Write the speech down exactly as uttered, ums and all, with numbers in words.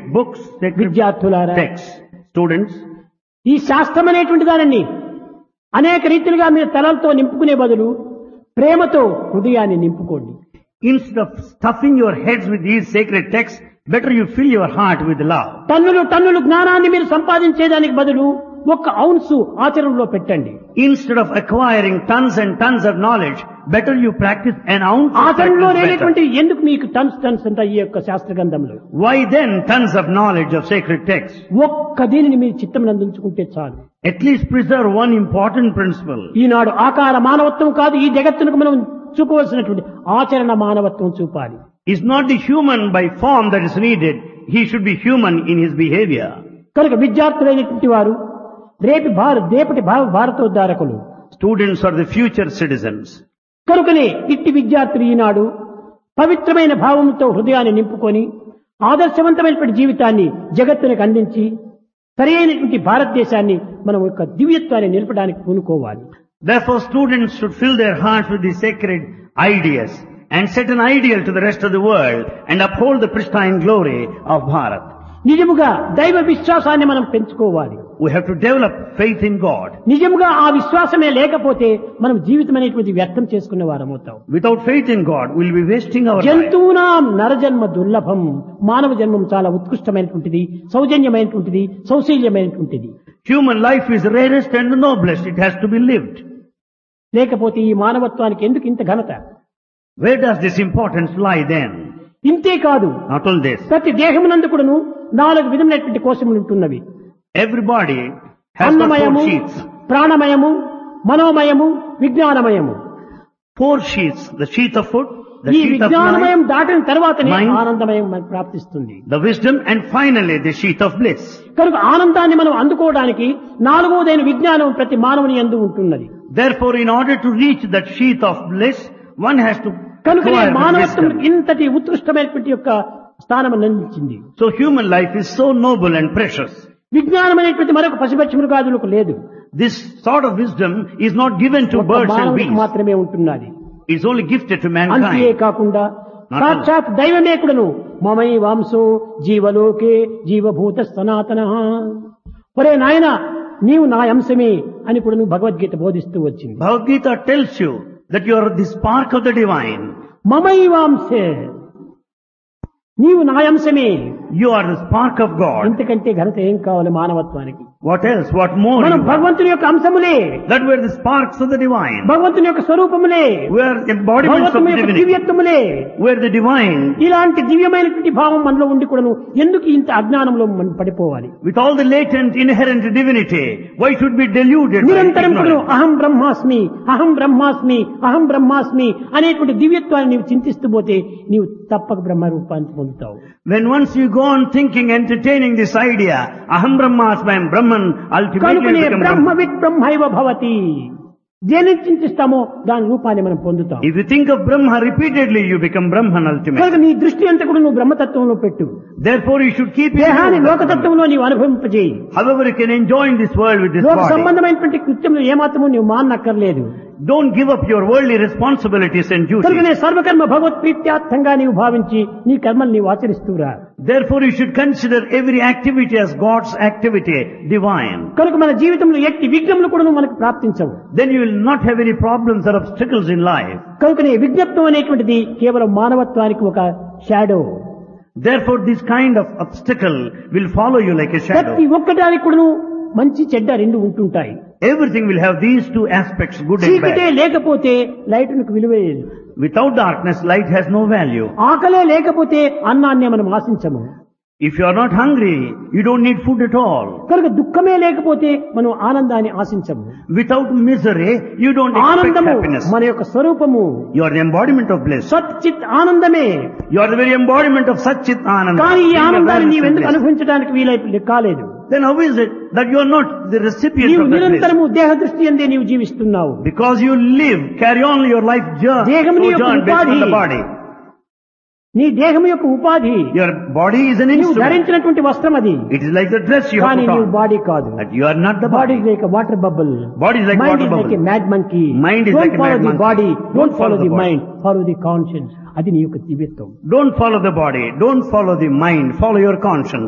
books, sacred విద్యార్థులారా, texts. Students, ఈ శాస్త్రం అనేటువంటి దానిని అనేక రీతిలుగా మీరు తలలతో నింపుకునే బదులు ప్రేమతో హృదయాన్ని నింపుకోండి. instead of stuffing your heads with these sacred texts, better you fill your heart with love. టన్నులు టన్నులు జ్ఞానాన్ని మీరు సంపాదించేదానికి బదులు ఒక్క ఔన్సు ఆచరణలో పెట్టండి. Instead of acquiring tons and tons of knowledge, better you practice an ounce of ఆచరణలో practice లేనటువంటి better. ఎందుకు మీకు టన్స్ టన్స్ అంతా ఈ యొక్క శాస్త్ర గ్రంథంలో Why then tons of knowledge of sacred texts? ఒక్క దీనిని మీరు చిత్తం నందించుకుంటే చాలు. At least preserve one important principle. ఈనాడు ఆకార మానవత్వం కాదు, ఈ జగత్తునకు మనం చూపవలసినటువంటి ఆచరణ మానవత్వం చూపాలి. It's not the human by form that is needed. He should be human in his behavior. కనుక విద్యార్థులైనటువంటి వారు రేపు భారత రేపటి భావ భారతోద్ధారకులు. Students are the future citizens. కనుకనే ఇట్టి విద్యార్థులు ఈనాడు పవిత్రమైన భావంతో హృదయాన్ని నింపుకొని ఆదర్శవంతమైనటువంటి జీవితాన్ని జగత్తునికి అందించి సరైనటువంటి భారతదేశాన్ని మనం యొక్క దివ్యత్వాన్ని నిలపడానికి పూనుకోవాలి. Therefore, students should fill their hearts with the sacred ideas and set an ideal to the rest of the world and uphold the pristine glory of Bharat. నిజముగా దైవ విశ్వాసాన్ని మనం పెంచుకోవాలి. We have to develop faith in God. నిజముగా ఆ విశ్వాసమే లేకపోతే మనం జీవితం అనేటువంటి వ్యర్థం చేసుకునే వారమవుతాం. Without faith in God, we'll be wasting our life. జంతువునాం నరజన్మ దుర్లభం. మానవ జన్మం చాలా ఉత్కృష్టమైనటువంటిది, సౌజన్యమైనటువంటిది, సౌశీల్యమైనటువంటిది. Human life is rarest and the noblest. It has to be lived. లేకపోతే ఈ మానవత్వానికి ఎందుకు ఇంత ఘనత? Where does this importance lie then? ఇంతే కాదు, Not all this. ప్రతి దేహమునందు కూడాను నాలుగు విధమైనటువంటి కోశములు ఉంటున్నవి. Everybody has got four అన్నమయము, sheets. ప్రాణమయము, మనోమయము, విజ్ఞానమయము. Four sheets. The sheath of food, the ఈ sheath of విజ్ఞానమయం mind, దాటిన తర్వాతనే mind, ఆనందమయం మనకు ప్రాప్తిస్తుంది. the wisdom, and finally the sheath of bliss. కనుక ఆనందాన్ని మనం అందుకోవడానికి నాలుగవదైన విజ్ఞానం ప్రతి మానవుని యందు ఉంటున్నది. Therefore, in order to reach that sheath of bliss, one has to కనుక acquire the మానవత్వం wisdom. ఇంతటి ఉత్కృష్టమైనటువంటి యొక్క స్థానం అందించింది. So human life is so noble and precious. విజ్ఞానం అనేటువంటి మరొక పశుపక్షి మృగాదులకు లేదు. This sort of wisdom is not given to ఒక్క birds and మానవునికి beasts. మాత్రమే ఉంటున్నది. It's only gifted to అంతే mankind. కాకుండా Not సాక్షాత్ దైవమే కూడాను మమై వాంసో జీవలోకే జీవభూత సనాతన. ఒరే నాయన, నీవు నా అంశమే అని కూడా భగవద్గీత బోధిస్తూ వచ్చింది. Bhagavad Gita tells you that you are the spark of the divine. మమై వాంసే, నీవు నా అంశమే. You are the spark of God. ఇంతకంటే ఘనత ఏం కావాలి మానవత్వానికి? What else? What more? మనం you are? భగవంతుని యొక్క అంశములే, That we are the sparks of the divine. భగవంతుని యొక్క స్వరూపములే, We are embodiments of భగవంతుని యొక్క divinity. దివ్యత్వములే. We are the divine. ఇలాంటి దివ్యమైనటువంటి భావం మనలో ఉండి కూడాను ఎందుకు ఇంత అజ్ఞానంలో మనం పడిపోవాలి? With all the latent inherent divinity, why should we be deluded by నిరంతరం కూడా ignorance? అహం బ్రహ్మాస్మి, అహం బ్రహ్మాస్మి, అహం బ్రహ్మాస్మి అనేటువంటి దివ్యత్వాన్ని నీవు చింతిస్తూ పోతే నీవు తప్పక బ్రహ్మ రూపాన్ని పొందుతావు. When once you go on thinking, entertaining this idea, aham brahmasmi, I am Brahman, ultimately కనుకనే you become Brahma Brahman. With బ్రహ్మైవ భవతి. దేనిని చింతిస్తామో దాని రూపాన్ని మనం పొందుతాం. If you think of Brahma repeatedly, you become Brahman ultimately. కనుక నీ దృష్టి అంతా కూడా నువ్వు బ్రహ్మతత్వంలో పెట్టు. Therefore, you should keep దేహాన్ని it. లోకతత్వంలో నీవు అనుభవింపజేయి. However, you can enjoy in this world with this లోక body. సంబంధమైనటువంటి కృత్యములు ఏమాత్రము నీవు మానక్కర్లేదు. Don't give up your worldly responsibilities and కనుకనే duties. సర్వకర్మ భగవత్ ప్రీత్యార్థంగా నీవు భావించి నీ కర్మలు నీవు ఆచరిస్తూరా. Therefore, you should consider every activity as God's activity, divine. కనుక మన జీవితంలో ఎట్టి విఘ్నములు కూడా మనకు ప్రాప్తించవు. Then you will not have any problems or obstacles in life. కనుకనే విజ్ఞప్తం అనేటువంటిది కేవలం మానవత్వానికి ఒక shadow. Therefore, this kind of obstacle will follow you like a ప్రతి shadow. ఒక్కటానికి కూడా మంచి చెడ్డ రెండు ఉంటుంటాయి. Everything will have these two aspects, good and చీకటే bad. లేకపోతే లైట్నికి విలువే లేదు. Without darkness, light has no value. ఆకలే లేకపోతే అన్నాన్నే మనం ఆశించము. If you are not hungry, you don't need food at all. కనుక దుఃఖమే లేకపోతే మనం ఆనందాన్ని ఆశించము. Without misery, you don't expect ఆనందము happiness. మన యొక్క స్వరూపము. You are the embodiment of bliss. సత్ చిత్ ఆనందమే. You are the very embodiment of Sat Chit Ananda. కానీ ఈ Being ఆనందాన్ని awareness నీవు of ఎందుకు bliss. అనుభవించడానికి వీలై కాలేదు? Then how is it that you are not the recipient నీవు of that bliss? నిరంతరము దేహ దృష్టి అందే నీవు జీవిస్తున్నావు. Because you live, carry on your life journey, దేహం నీ యొక్క sojourn based on ఉపాధి. the body. నీ దేహం యొక్క ఉపాధి. Your body is an నీవు instrument. ధరించినటువంటి వస్త్రం అది. It is like the dress you have కానీ put నీవు on. బాడీ కాదు. But you are not the body body. Is like water bubble. Body is like mind water is like bubble. A mad monkey. Mind is don't like a follow mad the monkey. Body, Don't don't follow follow the the body. Mind, follow the conscience. అది నీ యొక్క దివ్యత్వం. Don't follow the body. Don't follow the mind. Follow your conscience.